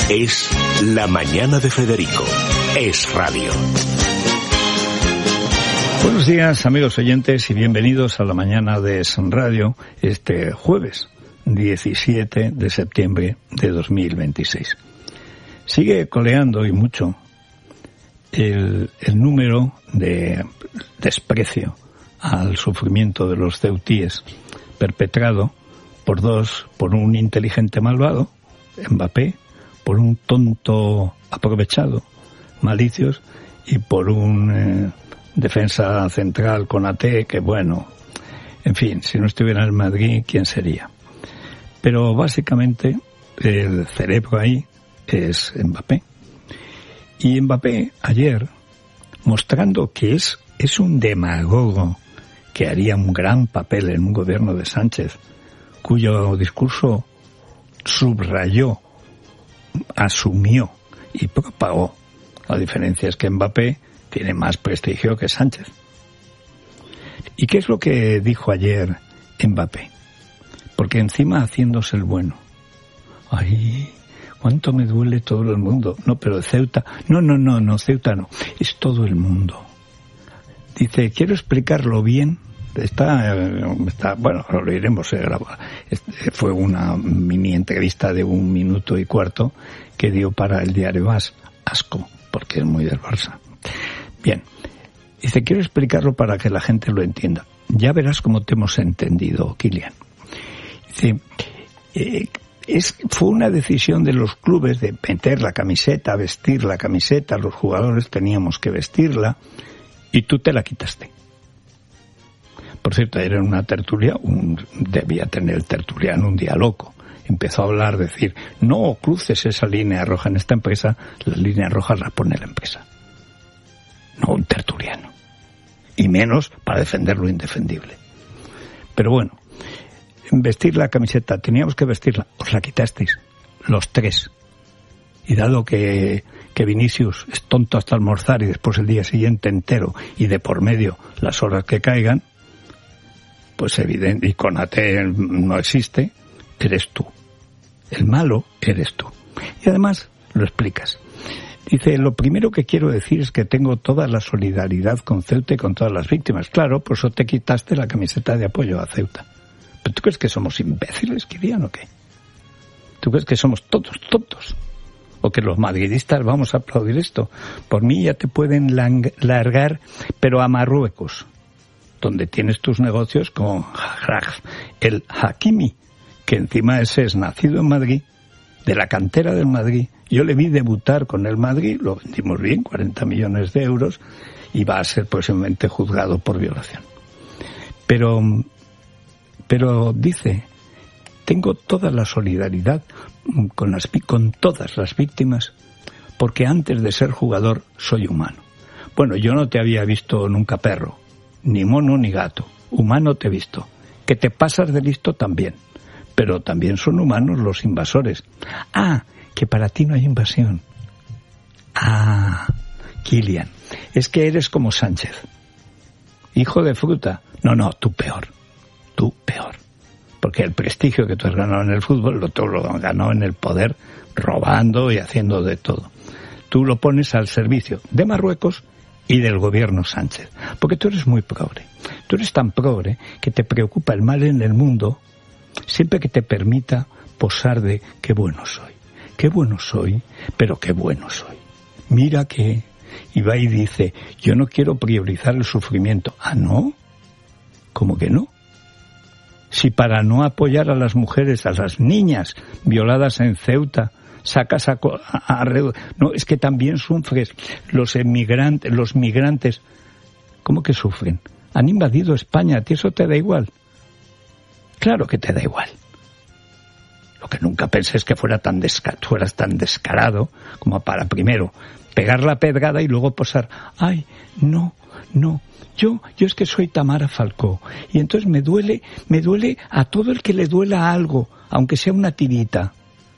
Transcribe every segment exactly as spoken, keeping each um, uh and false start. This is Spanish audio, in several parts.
Es La Mañana de Federico. Es radio. Buenos días, amigos oyentes, y bienvenidos a La Mañana de Es Radio, este jueves diecisiete de septiembre de dos mil veintiséis. Sigue coleando y mucho el, el número de desprecio al sufrimiento de los ceutíes perpetrado por dos, por un inteligente malvado, Mbappé, por un tonto aprovechado, Malicios, y por un eh, defensa central Konaté, que bueno, en fin, si no estuviera en el Madrid, ¿quién sería? Pero básicamente el cerebro ahí es Mbappé. Y Mbappé ayer, mostrando que es, es un demagogo que haría un gran papel en un gobierno de Sánchez, cuyo discurso subrayó, asumió y propagó. La diferencia es que Mbappé tiene más prestigio que Sánchez. ¿Y qué es lo que dijo ayer Mbappé? Porque encima haciéndose el bueno. Ay, cuánto me duele todo el mundo. No, pero Ceuta, no, no, no, no, Ceuta no, es todo el mundo. Dice, quiero explicarlo bien. Está, está, bueno, lo iremos a grabar. Fue una mini entrevista de un minuto y cuarto que dio para el diario As, Asco, porque es muy del Barça. Bien, dice, quiero explicarlo para que la gente lo entienda. Ya verás cómo te hemos entendido, Kylian. Dice, eh, es, fue una decisión de los clubes de meter la camiseta, vestir la camiseta, los jugadores teníamos que vestirla, y tú te la quitaste. Por cierto, era una tertulia, un, debía tener el tertuliano un día loco. Empezó a hablar, decir, no cruces esa línea roja en esta empresa, la línea roja la pone la empresa. No un tertuliano. Y menos para defender lo indefendible. Pero bueno, vestir la camiseta, teníamos que vestirla, os la quitasteis, los tres. Y dado que, que Vinicius es tonto hasta almorzar y después el día siguiente entero y de por medio las horas que caigan, pues evidente, y Konaté no existe, eres tú. El malo eres tú. Y además lo explicas. Dice, lo primero que quiero decir es que tengo toda la solidaridad con Ceuta y con todas las víctimas. Claro, por eso te quitaste la camiseta de apoyo a Ceuta. ¿Pero tú crees que somos imbéciles, Kylian, o qué? ¿Tú crees que somos todos tontos? ¿O que los madridistas vamos a aplaudir esto? Por mí ya te pueden largar, pero a Marruecos, donde tienes tus negocios con el Hakimi, que encima ese es nacido en Madrid, de la cantera del Madrid. Yo le vi debutar con el Madrid, lo vendimos bien, cuarenta millones de euros, y va a ser próximamente juzgado por violación. Pero, pero dice, tengo toda la solidaridad con, las, con todas las víctimas, porque antes de ser jugador soy humano. Bueno, yo no te había visto nunca perro, ni mono ni gato. Humano te he visto. Que te pasas de listo también. Pero también son humanos los invasores. Ah, que para ti no hay invasión. Ah, Kylian, es que eres como Sánchez. Hijo de fruta. No, no, tú peor. Tú peor. Porque el prestigio que tú has ganado en el fútbol lo, lo has ganado en el poder, robando y haciendo de todo. Tú lo pones al servicio de Marruecos y del gobierno Sánchez. Porque tú eres muy progre. Tú eres tan progre que te preocupa el mal en el mundo siempre que te permita posar de qué bueno soy. Qué bueno soy, pero qué bueno soy. Mira que... Y va y dice, yo no quiero priorizar el sufrimiento. ¿Ah, no? ¿Cómo que no? Si para no apoyar a las mujeres, a las niñas violadas en Ceuta, sacas a, a, a... No, es que también sufres los emigrantes, los migrantes. ¿Cómo que sufren? Han invadido España, ¿a ti eso te da igual? Claro que te da igual. Lo que nunca pensé es que fuera tan desca- fueras tan descarado como para primero pegar la pedrada y luego posar. Ay, no, no, yo, yo es que soy Tamara Falcó y entonces me duele, me duele a todo el que le duela algo, aunque sea una tirita.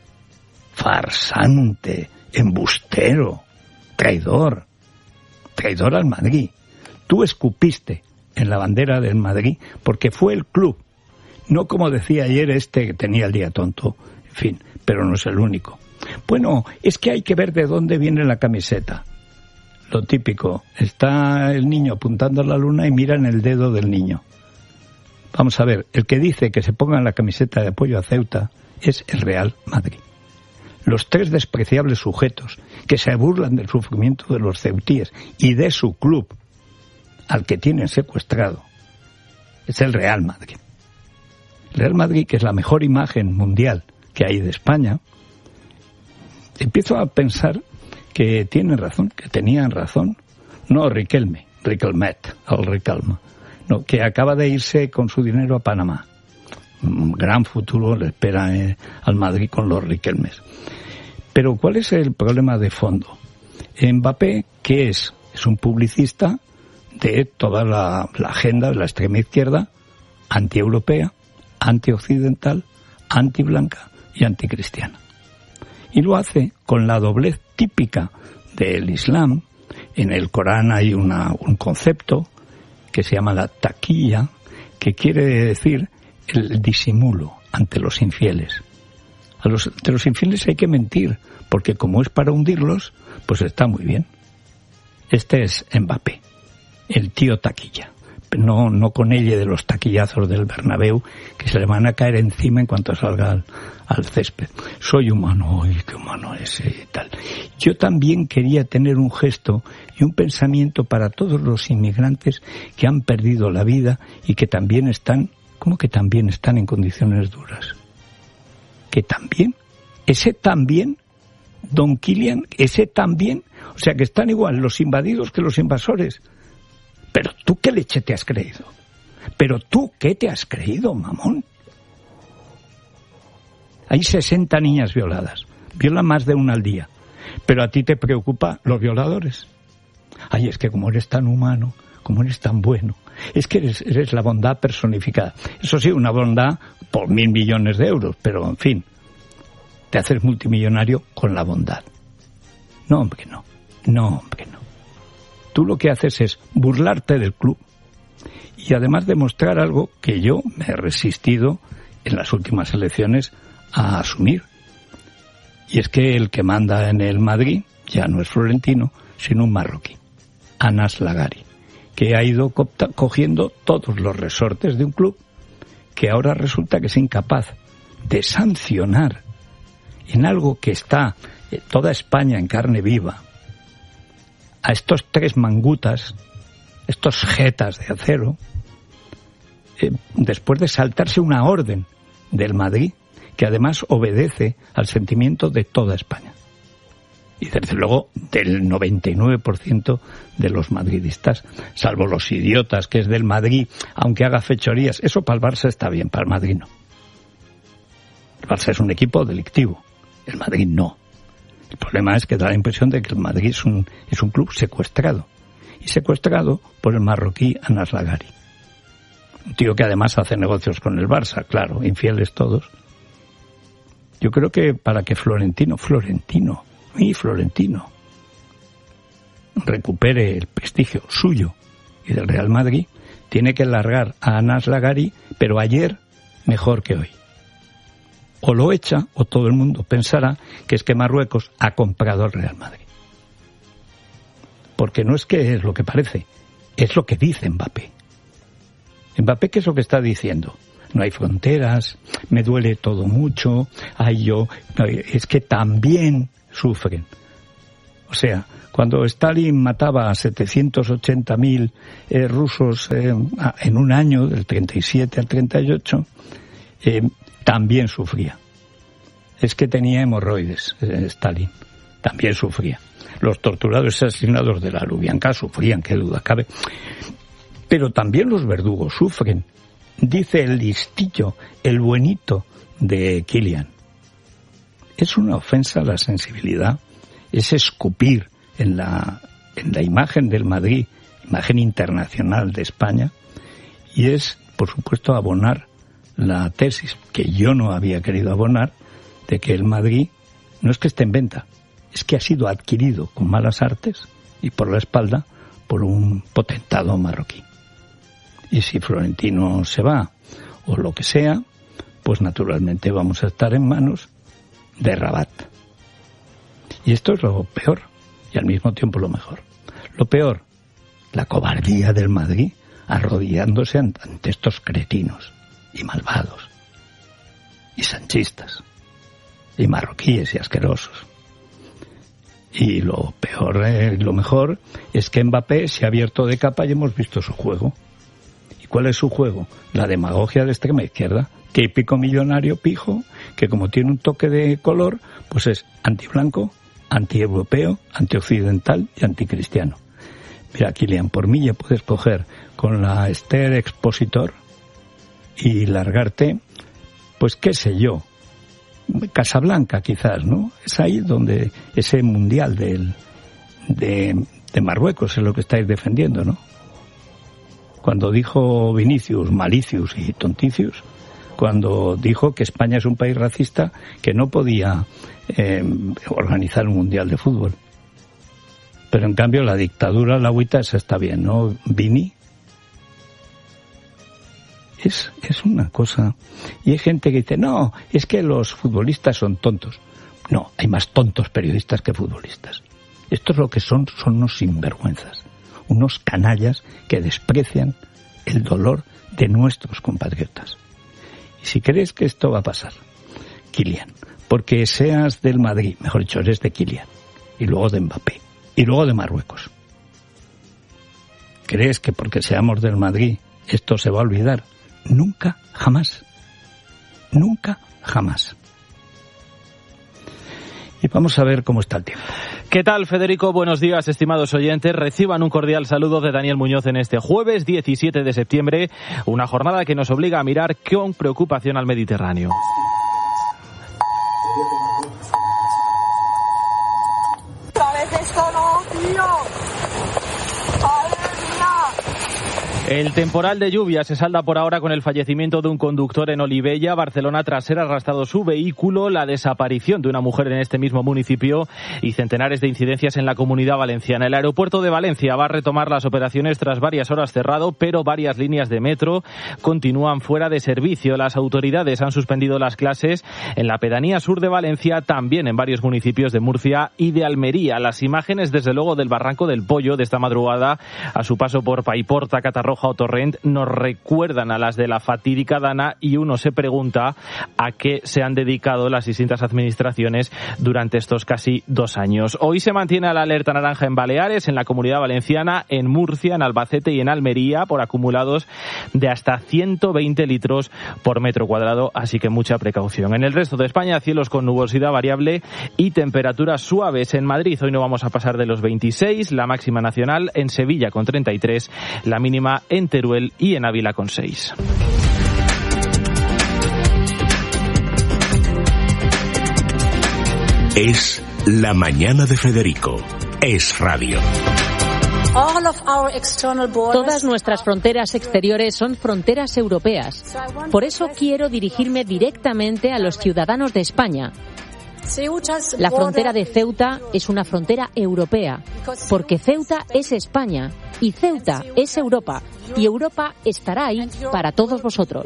Farsante, embustero, traidor, traidor al Madrid. Tú escupiste en la bandera del Madrid porque fue el club. No como decía ayer este que tenía el día tonto, en fin, pero no es el único. Bueno, es que hay que ver de dónde viene la camiseta. Lo típico, está el niño apuntando a la luna y mira en el dedo del niño. Vamos a ver, el que dice que se ponga la camiseta de apoyo a Ceuta es el Real Madrid. Los tres despreciables sujetos que se burlan del sufrimiento de los ceutíes y de su club, al que tienen secuestrado, es el Real Madrid. El Real Madrid, que es la mejor imagen mundial que hay de España, empiezo a pensar que tienen razón, que tenían razón. No Riquelme, Riquelmet, el Riquelme, no, que acaba de irse con su dinero a Panamá. Un gran futuro le espera eh, al Madrid con los Riquelmes. Pero ¿cuál es el problema de fondo? Mbappé, ¿qué es? Es un publicista de toda la, la agenda de la extrema izquierda, antieuropea, antioccidental, antiblanca y anticristiana. Y lo hace con la doblez típica del Islam. En el Corán hay una, un concepto que se llama la taquilla, que quiere decir el disimulo ante los infieles. A los, ante los infieles hay que mentir, porque como es para hundirlos, pues está muy bien. Este es Mbappé, el tío taquilla. No, no con ella de los taquillazos del Bernabéu que se le van a caer encima en cuanto salga al, al césped. Soy humano, ¡ay, qué humano es! Y tal. Yo también quería tener un gesto y un pensamiento para todos los inmigrantes que han perdido la vida y que también están, ¿cómo que también están en condiciones duras? Que también, ese también, don Kylian, ese también, o sea que están igual los invadidos que los invasores. Pero tú qué leche te has creído. Pero tú qué te has creído, mamón. Hay sesenta niñas violadas. Violan más de una al día. Pero a ti te preocupa los violadores. Ay, es que como eres tan humano, como eres tan bueno, es que eres, eres la bondad personificada. Eso sí, una bondad por mil millones de euros, pero en fin, te haces multimillonario con la bondad. No, hombre, no. No, hombre, no. Tú lo que haces es burlarte del club y además demostrar algo que yo me he resistido en las últimas elecciones a asumir. Y es que el que manda en el Madrid ya no es Florentino, sino un marroquí, Anas Lagari, que ha ido cogiendo todos los resortes de un club que ahora resulta que es incapaz de sancionar en algo que está toda España en carne viva a estos tres mangutas, estos jetas de acero, eh, después de saltarse una orden del Madrid, que además obedece al sentimiento de toda España. Y desde luego del noventa y nueve por ciento de los madridistas, salvo los idiotas que es del Madrid, aunque haga fechorías. Eso para el Barça está bien, para el Madrid no. El Barça es un equipo delictivo, el Madrid no. El problema es que da la impresión de que el Madrid es un, es un club secuestrado. Y secuestrado por el marroquí Anas Lagari. Un tío que además hace negocios con el Barça, claro, infieles todos. Yo creo que para que Florentino, Florentino, mi Florentino, recupere el prestigio suyo y del Real Madrid, tiene que largar a Anas Lagari, pero ayer mejor que hoy. O lo echa, o todo el mundo pensará que es que Marruecos ha comprado al Real Madrid. Porque no es que es lo que parece, es lo que dice Mbappé. Mbappé, ¿qué es lo que está diciendo? No hay fronteras, me duele todo mucho, ay yo, es que también sufren. O sea, cuando Stalin mataba a setecientos ochenta mil eh, rusos eh, en un año, del treinta y siete al treinta y ocho, eh, también sufría. Es que tenía hemorroides, eh, Stalin, también sufría. Los torturados y asesinados de la Lubyanka sufrían, qué duda cabe. Pero también los verdugos sufren. Dice el listillo, el buenito de Kylian. Es una ofensa a la sensibilidad, es escupir en la, en la imagen del Madrid, imagen internacional de España, y es, por supuesto, abonar la tesis que yo no había querido abonar, de que el Madrid no es que esté en venta, es que ha sido adquirido con malas artes y por la espalda por un potentado marroquí. Y si Florentino se va, o lo que sea, pues naturalmente vamos a estar en manos de Rabat. Y esto es lo peor y al mismo tiempo lo mejor. Lo peor, la cobardía del Madrid arrodillándose ante estos cretinos y malvados y sanchistas y marroquíes y asquerosos. Y lo peor, eh, lo mejor es que Mbappé se ha abierto de capa y hemos visto su juego. ¿Y cuál es su juego? La demagogia de extrema izquierda, típico millonario pijo que como tiene un toque de color, pues es antiblanco, antieuropeo, antioccidental y anticristiano. Mira, Kylian, por mí ya puedes coger con la Esther Expositor y largarte, pues qué sé yo, Casablanca quizás, ¿no? Es ahí donde ese mundial del, de, de Marruecos es lo que estáis defendiendo, ¿no? Cuando dijo Vinicius, Malicius y Tonticius, cuando dijo que España es un país racista que no podía eh, organizar un mundial de fútbol. Pero en cambio la dictadura, la agüita, esa está bien, ¿no? Vini. Es, es una cosa. Y hay gente que dice, no, es que los futbolistas son tontos. No, hay más tontos periodistas que futbolistas. Estos lo que son, son unos sinvergüenzas, unos canallas que desprecian el dolor de nuestros compatriotas. Y si crees que esto va a pasar, Kylian, porque seas del Madrid, mejor dicho, eres de Kylian, y luego de Mbappé, y luego de Marruecos, ¿crees que porque seamos del Madrid esto se va a olvidar? Nunca, jamás. Nunca, jamás. Y vamos a ver cómo está el tiempo. ¿Qué tal, Federico? Buenos días, estimados oyentes. Reciban un cordial saludo de Daniel Muñoz en este jueves diecisiete de septiembre, una jornada que nos obliga a mirar con preocupación al Mediterráneo. El temporal de lluvia se salda por ahora con el fallecimiento de un conductor en Olivella, Barcelona, tras ser arrastrado su vehículo, la desaparición de una mujer en este mismo municipio y centenares de incidencias en la Comunidad Valenciana. El aeropuerto de Valencia va a retomar las operaciones tras varias horas cerrado, pero varias líneas de metro continúan fuera de servicio. Las autoridades han suspendido las clases en la pedanía sur de Valencia, también en varios municipios de Murcia y de Almería. Las imágenes, desde luego, del Barranco del Pollo de esta madrugada, a su paso por Paiporta, Catarroja o Torrent, nos recuerdan a las de la fatídica Dana, y uno se pregunta a qué se han dedicado las distintas administraciones durante estos casi dos años. Hoy se mantiene la alerta naranja en Baleares, en la Comunidad Valenciana, en Murcia, en Albacete y en Almería por acumulados de hasta ciento veinte litros por metro cuadrado, así que mucha precaución. En el resto de España, cielos con nubosidad variable y temperaturas suaves. En Madrid hoy no vamos a pasar de los veintiséis, la máxima nacional, en Sevilla con treinta y tres, la mínima en Teruel y en Ávila con seis. Es la mañana de Federico. Es radio. Todas nuestras fronteras exteriores son fronteras europeas. Por eso quiero dirigirme directamente a los ciudadanos de España. La frontera de Ceuta es una frontera europea, porque Ceuta es España y Ceuta es Europa, y Europa estará ahí para todos vosotros.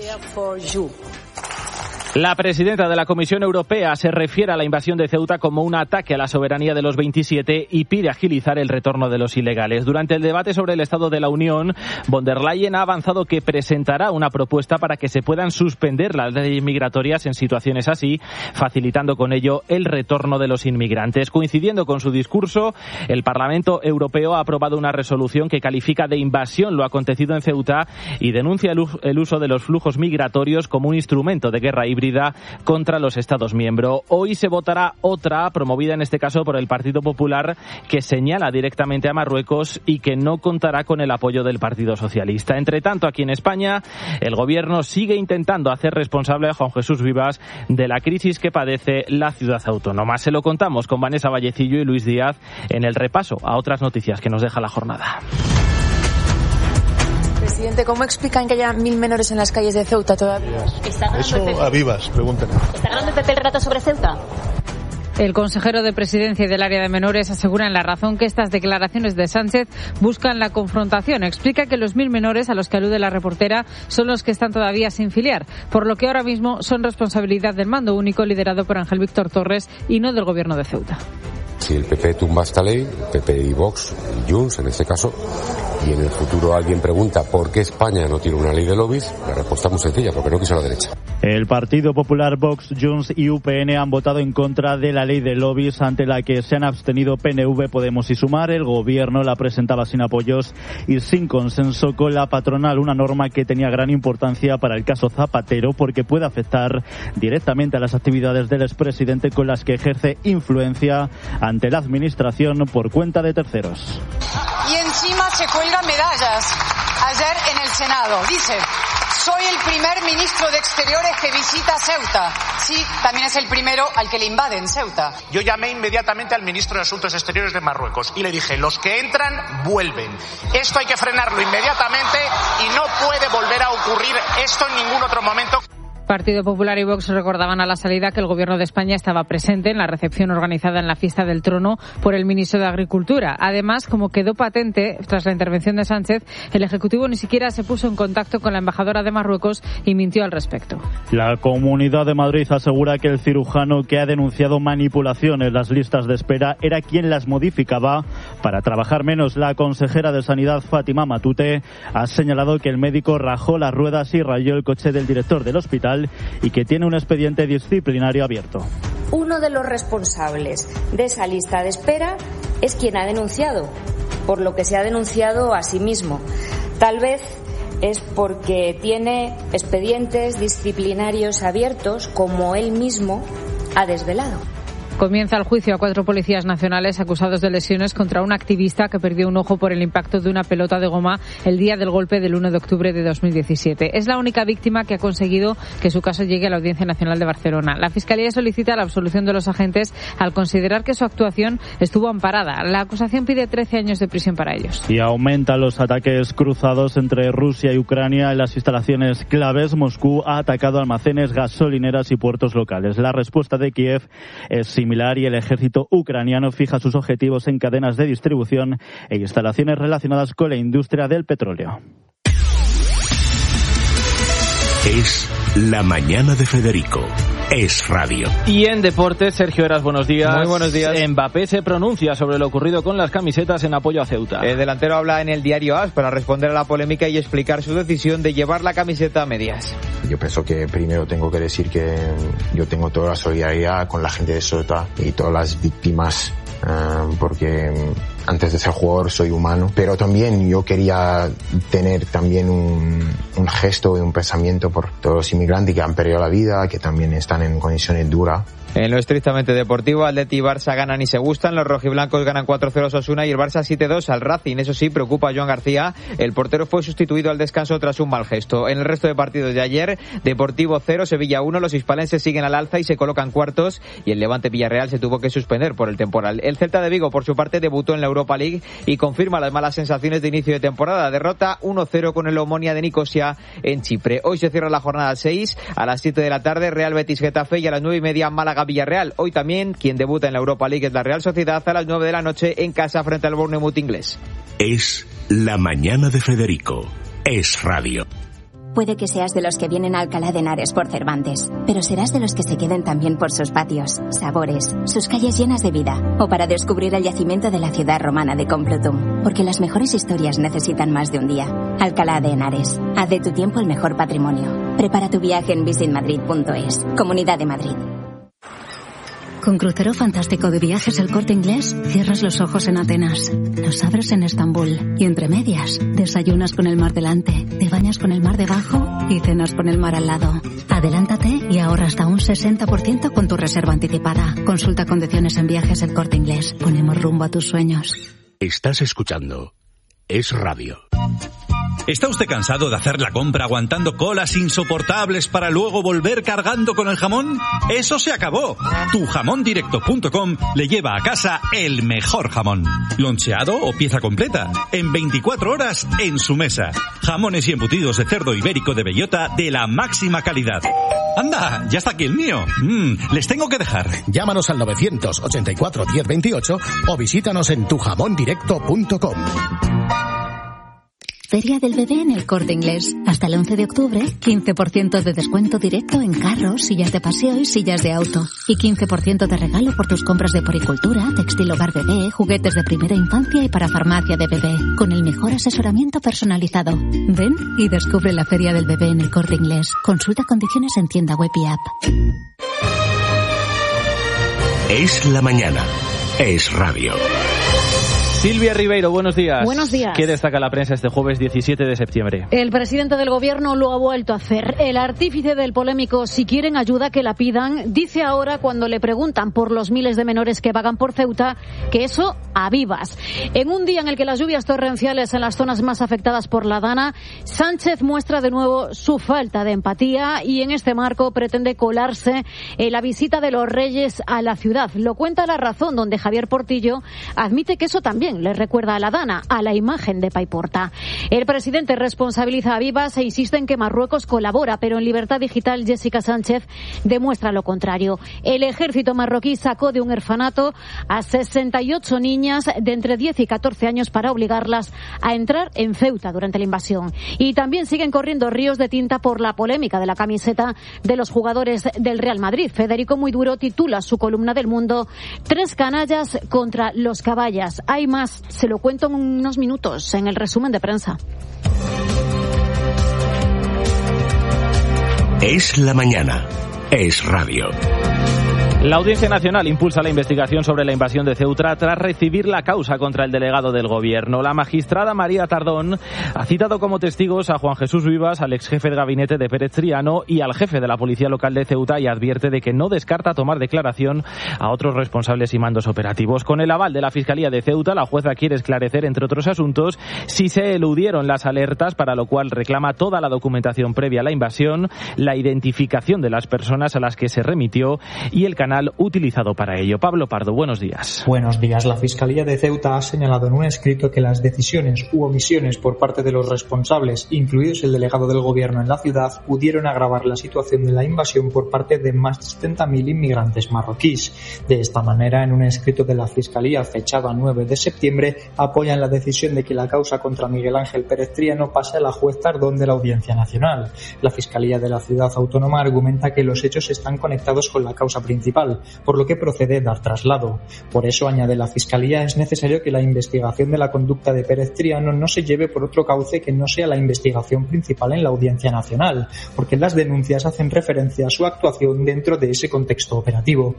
La presidenta de la Comisión Europea se refiere a la invasión de Ceuta como un ataque a la soberanía de los veintisiete y pide agilizar el retorno de los ilegales. Durante el debate sobre el Estado de la Unión, von der Leyen ha avanzado que presentará una propuesta para que se puedan suspender las leyes migratorias en situaciones así, facilitando con ello el retorno de los inmigrantes. Coincidiendo con su discurso, el Parlamento Europeo ha aprobado una resolución que califica de invasión lo acontecido en Ceuta y denuncia el uso de los flujos migratorios como un instrumento de guerra híbrida contra los Estados miembros. Hoy se votará otra, promovida en este caso por el Partido Popular, que señala directamente a Marruecos y que no contará con el apoyo del Partido Socialista. Entre tanto, aquí en España, el Gobierno sigue intentando hacer responsable a Juan Jesús Vivas de la crisis que padece la ciudad autónoma. Se lo contamos con Vanessa Vallecillo y Luis Díaz en el repaso a otras noticias que nos deja la jornada. Presidente, ¿cómo explican que haya mil menores en las calles de Ceuta todavía? Eso a Vivas, pregúntenle. ¿Está ganando el P P el relato sobre Ceuta? El consejero de Presidencia y del área de menores asegura en La Razón que estas declaraciones de Sánchez buscan la confrontación. Explica que los mil menores a los que alude la reportera son los que están todavía sin filiar, por lo que ahora mismo son responsabilidad del mando único liderado por Ángel Víctor Torres y no del Gobierno de Ceuta. Si el P P tumba esta ley, P P y Vox, y Junts en este caso, y en el futuro alguien pregunta por qué España no tiene una ley de lobbies, la respuesta es muy sencilla, porque no quiso la derecha. El Partido Popular, Vox, Junts y U P N han votado en contra de la ley de lobbies, ante la que se han abstenido P N V, Podemos y Sumar. El gobierno la presentaba sin apoyos y sin consenso con la patronal, una norma que tenía gran importancia para el caso Zapatero porque puede afectar directamente a las actividades del expresidente, con las que ejerce influencia ante la administración por cuenta de terceros. Y encima se cuelgan medallas. Ayer en el Senado dice: soy el primer ministro de Exteriores que visita Ceuta. Sí, también es el primero al que le invaden Ceuta. Yo llamé inmediatamente al ministro de Asuntos Exteriores de Marruecos y le dije: los que entran, vuelven. Esto hay que frenarlo inmediatamente y no puede volver a ocurrir esto en ningún otro momento. Partido Popular y Vox recordaban a la salida que el Gobierno de España estaba presente en la recepción organizada en la Fiesta del Trono por el ministro de Agricultura. Además, como quedó patente tras la intervención de Sánchez, el Ejecutivo ni siquiera se puso en contacto con la embajadora de Marruecos y mintió al respecto. La Comunidad de Madrid asegura que el cirujano que ha denunciado manipulación en las listas de espera era quien las modificaba para trabajar menos. La consejera de Sanidad, Fátima Matute, ha señalado que el médico rajó las ruedas y rayó el coche del director del hospital y que tiene un expediente disciplinario abierto. Uno de los responsables de esa lista de espera es quien ha denunciado, por lo que se ha denunciado a sí mismo. Tal vez es porque tiene expedientes disciplinarios abiertos, como él mismo ha desvelado. Comienza el juicio a cuatro policías nacionales acusados de lesiones contra un activista que perdió un ojo por el impacto de una pelota de goma el día del golpe del uno de octubre de dos mil diecisiete. Es la única víctima que ha conseguido que su caso llegue a la Audiencia Nacional de Barcelona. La Fiscalía solicita la absolución de los agentes al considerar que su actuación estuvo amparada. La acusación pide trece años de prisión para ellos. Y aumentan los ataques cruzados entre Rusia y Ucrania en las instalaciones claves. Moscú ha atacado almacenes, gasolineras y puertos locales. La respuesta de Kiev es similar y el ejército ucraniano fija sus objetivos en cadenas de distribución e instalaciones relacionadas con la industria del petróleo. Es la mañana de Federico. Es radio. Y en deportes, Sergio Heras, buenos días. Muy buenos días. Mbappé se pronuncia sobre lo ocurrido con las camisetas en apoyo a Ceuta. El delantero habla en el diario A S para responder a la polémica y explicar su decisión de llevar la camiseta a medias. Yo pienso que primero tengo que decir que yo tengo toda la solidaridad con la gente de Ceuta y todas las víctimas, uh, porque antes de ser jugador soy humano, pero también yo quería tener también un, un gesto y un pensamiento por todos los inmigrantes que han perdido la vida, que también están en condiciones duras. En lo estrictamente deportivo, Atleti y Barça ganan y se gustan, los rojiblancos ganan cuatro cero a Osasuna y el Barça siete dos al Racing. Eso sí, preocupa a Joan García, el portero fue sustituido al descanso tras un mal gesto. En el resto de partidos de ayer, Deportivo cero, Sevilla uno, los hispalenses siguen al alza y se colocan cuartos y el Levante Villarreal se tuvo que suspender por el temporal. El Celta de Vigo, por su parte, debutó en la Europa League y confirma las malas sensaciones de inicio de temporada. Derrota uno cero con el Omonia de Nicosia en Chipre. Hoy se cierra la jornada seis, a las siete de la tarde, Real Betis Getafe y a las nueve y media Málaga Villarreal. Hoy también quien debuta en la Europa League es la Real Sociedad a las nueve de la noche en casa frente al Bournemouth inglés. Es la mañana de Federico. Es radio. Puede que seas de los que vienen a Alcalá de Henares por Cervantes, pero serás de los que se queden también por sus patios, sabores, sus calles llenas de vida, o para descubrir el yacimiento de la ciudad romana de Complutum, porque las mejores historias necesitan más de un día. Alcalá de Henares, haz de tu tiempo el mejor patrimonio. Prepara tu viaje en visit madrid punto es. Comunidad de Madrid. Con Crucero Fantástico de Viajes El Corte Inglés, cierras los ojos en Atenas, los abres en Estambul y entre medias, desayunas con el mar delante, te bañas con el mar debajo y cenas con el mar al lado. Adelántate y ahorra hasta un sesenta por ciento con tu reserva anticipada. Consulta condiciones en Viajes El Corte Inglés. Ponemos rumbo a tus sueños. Estás escuchando Es radio. ¿Está usted cansado de hacer la compra aguantando colas insoportables para luego volver cargando con el jamón? ¡Eso se acabó! tu jamón directo punto com le lleva a casa el mejor jamón. Loncheado o pieza completa. En veinticuatro horas en su mesa. Jamones y embutidos de cerdo ibérico de bellota de la máxima calidad. ¡Anda! ¡Ya está aquí el mío! Mm, les tengo que dejar. Llámanos al novecientos ochenta y cuatro diez veintiocho o visítanos en tu jamón directo punto com. Feria del Bebé en El Corte Inglés. Hasta el once de octubre, quince por ciento de descuento directo en carros, sillas de paseo y sillas de auto. Y quince por ciento de regalo por tus compras de poricultura, textil hogar bebé, juguetes de primera infancia y para farmacia de bebé. Con el mejor asesoramiento personalizado. Ven y descubre la Feria del Bebé en El Corte Inglés. Consulta condiciones en tienda web y app. Es la mañana. Es radio. Silvia Ribeiro, buenos días. Buenos días. ¿Qué destaca la prensa este jueves diecisiete de septiembre? El presidente del gobierno lo ha vuelto a hacer. El artífice del polémico "si quieren ayuda que la pidan" dice ahora, cuando le preguntan por los miles de menores que vagan por Ceuta, que eso a vivas. En un día en el que las lluvias torrenciales en las zonas más afectadas por la Dana, Sánchez muestra de nuevo su falta de empatía y en este marco pretende colarse en la visita de los Reyes a la ciudad. Lo cuenta La Razón, donde Javier Portillo admite que eso también le recuerda a la Dana, a la imagen de Paiporta. El presidente responsabiliza a Vivas e insiste en que Marruecos colabora, pero en Libertad Digital Jessica Sánchez demuestra lo contrario. El ejército marroquí sacó de un orfanato a sesenta y ocho niñas de entre diez y catorce años para obligarlas a entrar en Ceuta durante la invasión. Y también siguen corriendo ríos de tinta por la polémica de la camiseta de los jugadores del Real Madrid. Federico Muiduro titula su columna del Mundo: "Tres canallas contra los caballas". Hay más. Se lo cuento en unos minutos en el resumen de prensa. Es la mañana. Es radio. La Audiencia Nacional impulsa la investigación sobre la invasión de Ceuta tras recibir la causa contra el delegado del Gobierno. La magistrada María Tardón ha citado como testigos a Juan Jesús Vivas, al ex jefe de gabinete de Pérez Triano y al jefe de la Policía Local de Ceuta, y advierte de que no descarta tomar declaración a otros responsables y mandos operativos. Con el aval de la Fiscalía de Ceuta, la jueza quiere esclarecer, entre otros asuntos, si se eludieron las alertas, para lo cual reclama toda la documentación previa a la invasión, la identificación de las personas a las que se remitió y el canal utilizado para ello. Pablo Pardo, buenos días. Buenos días. La Fiscalía de Ceuta ha señalado en un escrito que las decisiones u omisiones por parte de los responsables, incluidos el delegado del Gobierno en la ciudad, pudieron agravar la situación de la invasión por parte de más de setenta mil inmigrantes marroquíes. De esta manera, en un escrito de la Fiscalía fechado a nueve de septiembre, apoyan la decisión de que la causa contra Miguel Ángel Pérez Triano pase a la juez Tardón de la Audiencia Nacional. La Fiscalía de la Ciudad Autónoma argumenta que los hechos están conectados con la causa principal, por lo que procede dar traslado. Por eso, añade la Fiscalía, es necesario que la investigación de la conducta de Pérez Triano no se lleve por otro cauce que no sea la investigación principal en la Audiencia Nacional, porque las denuncias hacen referencia a su actuación dentro de ese contexto operativo.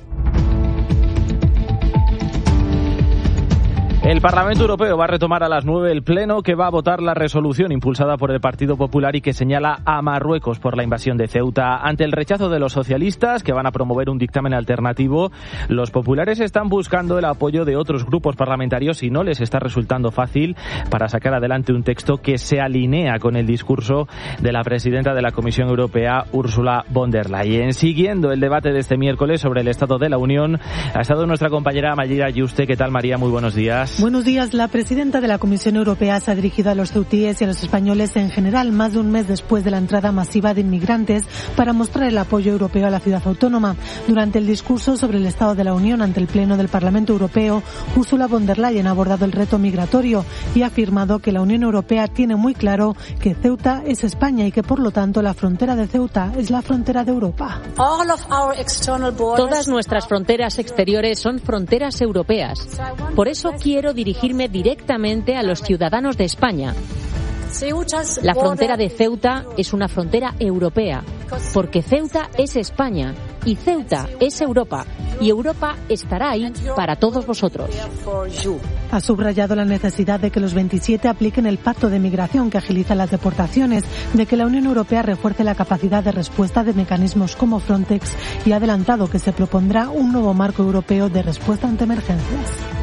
El Parlamento Europeo va a retomar a las nueve el pleno que va a votar la resolución impulsada por el Partido Popular y que señala a Marruecos por la invasión de Ceuta. Ante el rechazo de los socialistas, que van a promover un dictamen alternativo, los populares están buscando el apoyo de otros grupos parlamentarios y no les está resultando fácil para sacar adelante un texto que se alinea con el discurso de la presidenta de la Comisión Europea, Ursula von der Leyen. Siguiendo el debate de este miércoles sobre el Estado de la Unión, ha estado nuestra compañera Mayra Yuste. ¿Qué tal, María? Muy buenos días. Buenos días. La presidenta de la Comisión Europea se ha dirigido a los ceutíes y a los españoles en general más de un mes después de la entrada masiva de inmigrantes para mostrar el apoyo europeo a la ciudad autónoma. Durante el discurso sobre el Estado de la Unión ante el Pleno del Parlamento Europeo, Ursula von der Leyen ha abordado el reto migratorio y ha afirmado que la Unión Europea tiene muy claro que Ceuta es España y que, por lo tanto, la frontera de Ceuta es la frontera de Europa. Todas nuestras fronteras exteriores son fronteras europeas. Por eso quiero dirigirme directamente a los ciudadanos de España. La frontera de Ceuta es una frontera europea, porque Ceuta es España y Ceuta es Europa, y Europa estará ahí para todos vosotros. Ha subrayado la necesidad de que los veintisiete apliquen el pacto de migración que agiliza las deportaciones, de que la Unión Europea refuerce la capacidad de respuesta de mecanismos como Frontex y ha adelantado que se propondrá un nuevo marco europeo de respuesta ante emergencias.